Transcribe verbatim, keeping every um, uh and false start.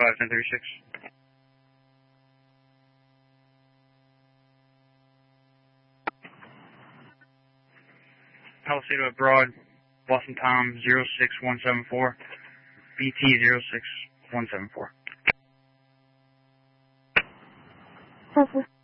five ten thirty-six. Palisado Broad, Boston Tom zero six one seven four, B T zero six one seven four. Alpha.